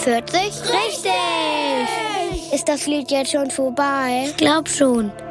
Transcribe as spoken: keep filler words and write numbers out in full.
fünfundvierzig? Richtig! Ist das Lied jetzt schon vorbei? Ich glaub schon.